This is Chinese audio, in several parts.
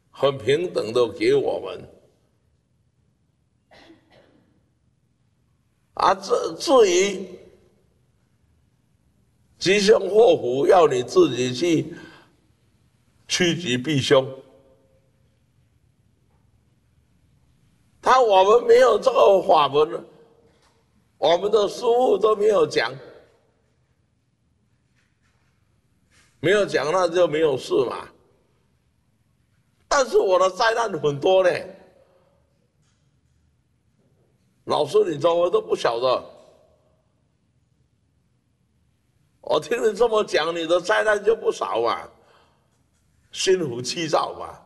很平等的给我们。至于吉凶祸福，要你自己去趋吉避凶。我们没有这个法门，我们的师父都没有讲，没有讲那就没有事嘛。但是我的灾难很多呢，老师你怎么都不晓得？我听你这么讲，你的灾难就不少嘛，心浮气躁嘛。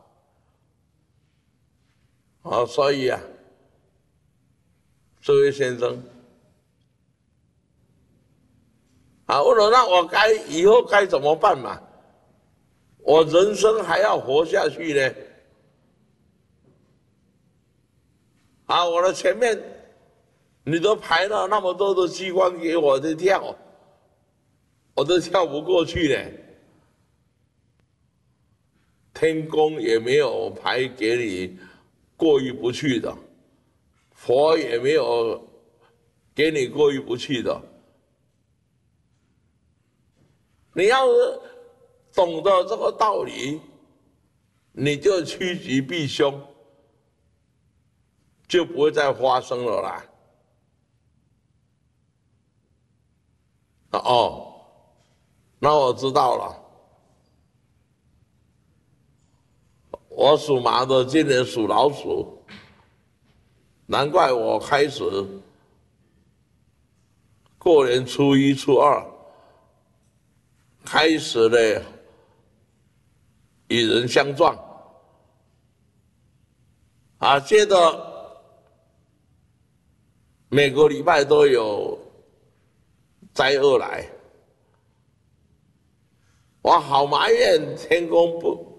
所以啊，这位先生问了，那我以后该怎么办嘛？我人生还要活下去呢。我的前面你都排了那么多的机关给我的跳，我都跳不过去呢。天公也没有排给你过意不去的，佛也没有给你过意不去的。你要是懂得这个道理，你就趋吉避凶，就不会再发生了啦。那我知道了。我属马的，今年属老鼠，难怪我开始过年初一、初二开始呢与人相撞，接着每个礼拜都有灾厄来，我好埋怨天公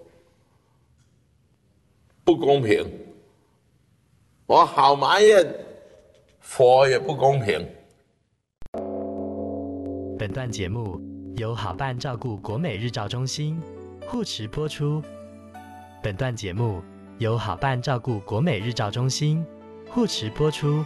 不公平，我好埋怨佛也不公平。 本段节目由好伴照顾国美日照中心护持播出。本段节目由好伴照顾国美日照中心护持播出。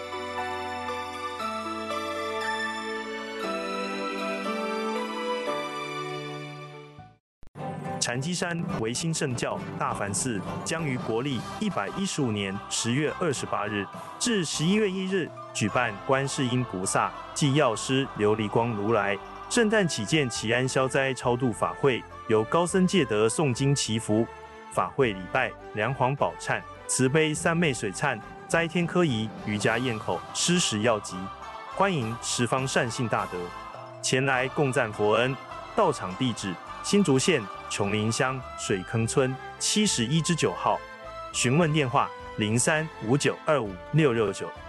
禅机山维新圣教大梵寺将于国历115年10月28日至11月1日举办观世音菩萨暨药师琉璃光如来圣诞祈见祈安消灾超度法会，由高僧戒德诵经祈福，法会礼拜梁皇宝忏、慈悲三昧水忏、斋天科仪、瑜伽咽口、施食药集，欢迎十方善信大德前来共赞佛恩。到场地址：新竹县琼林乡水坑村71之9号，询问电话：0359256669。